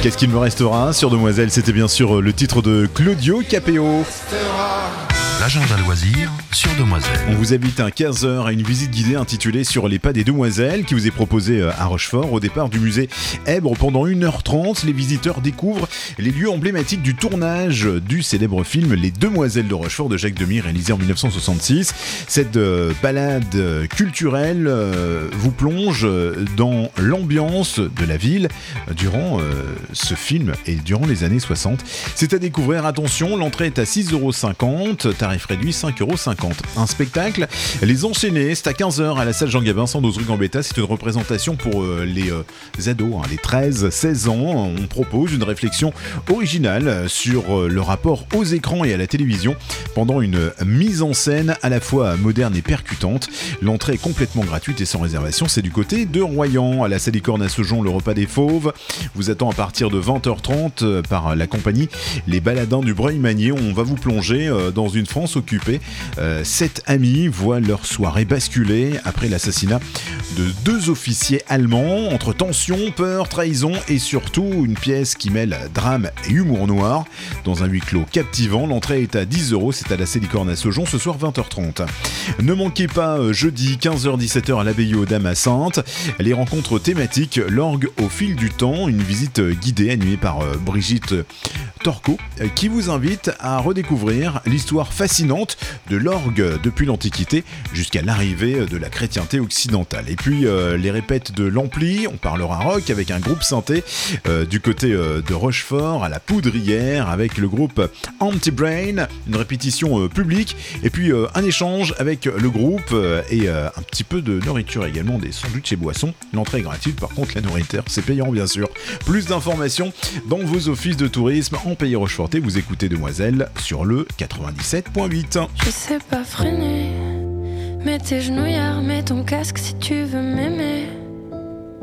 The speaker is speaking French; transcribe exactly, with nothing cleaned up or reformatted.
Qu'est-ce qu'il me restera sur Demoiselle, c'était bien sûr le titre de Claudio Capéo. L'agenda loisirs sur Demoiselle. On vous invite à quinze heures à une visite guidée intitulée Sur les pas des Demoiselles qui vous est proposée à Rochefort au départ du musée Èbre. Pendant une heure trente, les visiteurs découvrent les lieux emblématiques du tournage du célèbre film Les Demoiselles de Rochefort de Jacques Demy, réalisé en dix-neuf cent soixante-six. Cette euh, balade culturelle euh, vous plonge dans l'ambiance de la ville durant euh, ce film et durant les années soixante. C'est à découvrir, attention, l'entrée est à six euros cinquante, tarif réduit cinq euros cinquante. Un spectacle, Les Enchaînés, c'est à quinze heures à la salle Jean Gabin, cent douze rue Gambetta. C'est une représentation pour euh, les euh, ados, hein, les treize seize ans. On propose une réflexion originale sur euh, le rapport aux écrans et à la télévision pendant une mise en scène à la fois moderne et percutante. L'entrée est complètement gratuite et sans réservation. C'est du côté de Royan, à la Salicorne à Saujon. Le repas des Fauves vous attend à partir de vingt heures trente par la compagnie Les Baladins du Breuil-Magnier. On va vous plonger euh, dans une France occupée. Euh, sept amis voient leur soirée basculer après l'assassinat de deux officiers allemands, entre tension, peur, trahison et surtout une pièce qui mêle drame et humour noir dans un huis clos captivant. L'entrée est à dix euros, c'est à la Salicorne à Saujon ce soir vingt heures trente. Ne manquez pas euh, jeudi quinze heures dix-sept heures à l'abbaye aux Dames à Saintes les rencontres thématiques L'orgue au fil du temps, une visite guidée animée par euh, Brigitte Torco euh, qui vous invite à redécouvrir l'histoire fascinante de l'orgue depuis l'Antiquité jusqu'à l'arrivée de la chrétienté occidentale. Et puis euh, les répètes de l'Ampli, on parlera rock avec un groupe synthé euh, du côté euh, de Rochefort à la Poudrière avec le groupe Anti-Brain, une répétition euh, publique et puis euh, un échange avec le groupe euh, et euh, un petit peu de nourriture également, des sandwichs et boissons. L'entrée est gratuite, par contre la nourriture c'est payant bien sûr. Plus d'informations dans vos offices de tourisme en Pays Rochefortais. Vous écoutez Demoiselle sur le quatre-vingt-dix-sept point huit. Je sais pas freiner, mets tes genouillères, mets ton casque si tu veux m'aimer.